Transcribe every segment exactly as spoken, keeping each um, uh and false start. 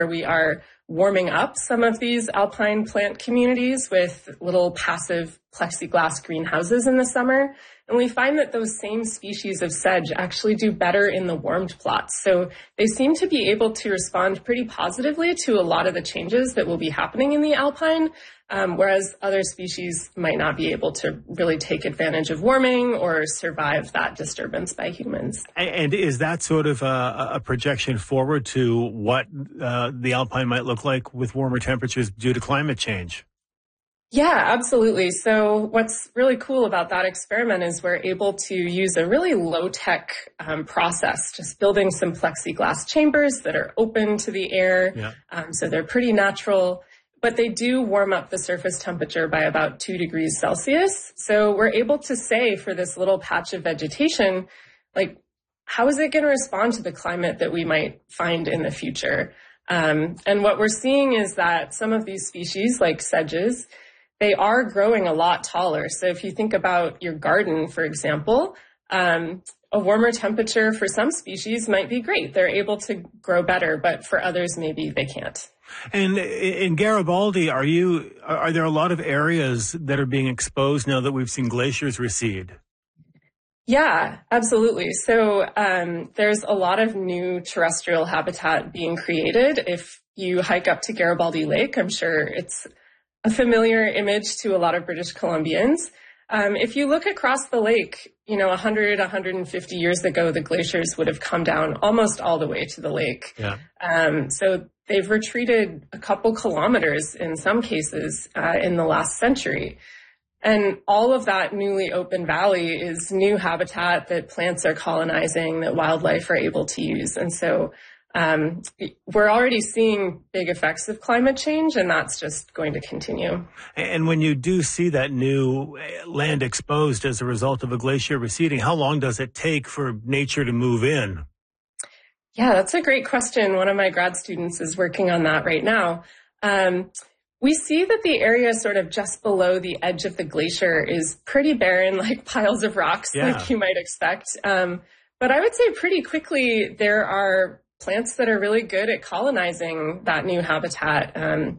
we are warming up some of these alpine plant communities with little passive plexiglass greenhouses in the summer. And we find that those same species of sedge actually do better in the warmed plots. So they seem to be able to respond pretty positively to a lot of the changes that will be happening in the alpine, um, whereas other species might not be able to really take advantage of warming or survive that disturbance by humans. And is that sort of a, a projection forward to what uh, the alpine might look like with warmer temperatures due to climate change? Yeah, absolutely. So what's really cool about that experiment is we're able to use a really low-tech um, process, just building some plexiglass chambers that are open to the air. Yeah. Um, so they're pretty natural, but they do warm up the surface temperature by about two degrees Celsius. So we're able to say for this little patch of vegetation, like, how is it going to respond to the climate that we might find in the future? Um, and what we're seeing is that some of these species, like sedges, they are growing a lot taller. So if you think about your garden, for example, um, a warmer temperature for some species might be great. They're able to grow better, but for others, maybe they can't. And in Garibaldi, are you, are there a lot of areas that are being exposed now that we've seen glaciers recede? Yeah, absolutely. So um, there's a lot of new terrestrial habitat being created. If you hike up to Garibaldi Lake, I'm sure it's a familiar image to a lot of British Columbians. Um, if you look across the lake, you know, one hundred, one hundred fifty years ago, the glaciers would have come down almost all the way to the lake. Yeah. Um, so they've retreated a couple kilometers in some cases uh, in the last century. And all of that newly open valley is new habitat that plants are colonizing, that wildlife are able to use. And so Um, we're already seeing big effects of climate change, and that's just going to continue. And when you do see that new land exposed as a result of a glacier receding, how long does it take for nature to move in? Yeah, that's a great question. One of my grad students is working on that right now. Um, we see that the area sort of just below the edge of the glacier is pretty barren, like piles of rocks, Yeah. like you might expect. Um, but I would say pretty quickly there are plants that are really good at colonizing that new habitat. Um,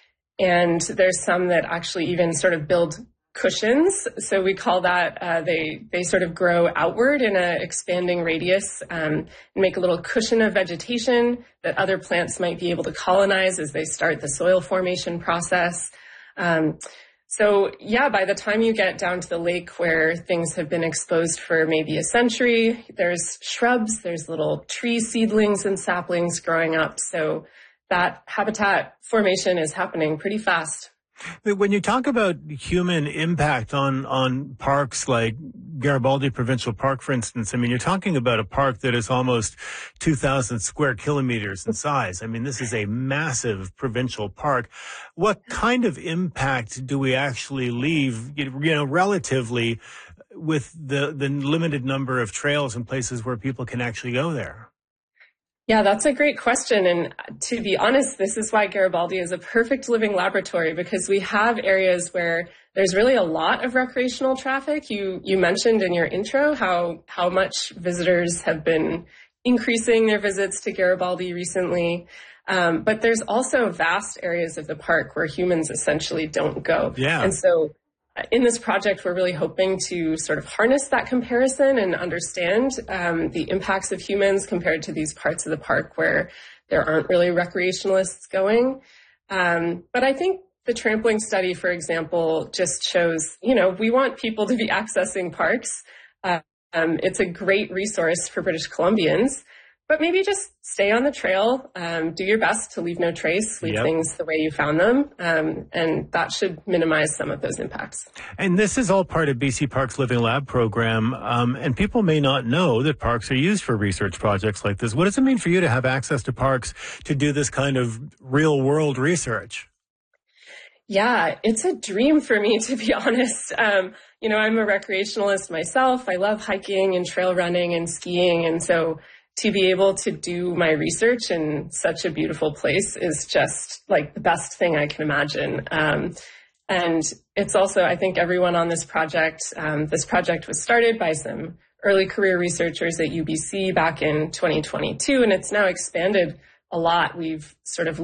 and there's some that actually even sort of build cushions. So we call that, uh, they, they sort of grow outward in an expanding radius um, and make a little cushion of vegetation that other plants might be able to colonize as they start the soil formation process. Um, So, yeah, by the time you get down to the lake where things have been exposed for maybe a century, there's shrubs, there's little tree seedlings and saplings growing up. So that habitat formation is happening pretty fast. When you talk about human impact on, on parks like Garibaldi Provincial Park, for instance, I mean, you're talking about a park that is almost two thousand square kilometers in size. I mean, this is a massive provincial park. What kind of impact do we actually leave, you know, relatively with the, the limited number of trails and places where people can actually go there? Yeah, that's a great question. And to be honest, this is why Garibaldi is a perfect living laboratory, because we have areas where there's really a lot of recreational traffic. You you mentioned in your intro how, how much visitors have been increasing their visits to Garibaldi recently. Um, but there's also vast areas of the park where humans essentially don't go. Yeah. And so in this project, we're really hoping to sort of harness that comparison and understand um, the impacts of humans compared to these parts of the park where there aren't really recreationalists going. Um, but I think the trampling study, for example, just shows, you know, we want people to be accessing parks. Uh, um, it's a great resource for British Columbians. But maybe just stay on the trail, um, do your best to leave no trace, leave Yep. things the way you found them, um, and that should minimize some of those impacts. And this is all part of B C Parks Living Lab program, um, and people may not know that parks are used for research projects like this. What does it mean for you to have access to parks to do this kind of real-world research? Yeah, it's a dream for me, to be honest. Um, you know, I'm a recreationalist myself. I love hiking and trail running and skiing, and so to be able to do my research in such a beautiful place is just like the best thing I can imagine. Um, and it's also, I think everyone on this project, um, this project was started by some early career researchers at U B C back in twenty twenty-two, and it's now expanded a lot. We've sort of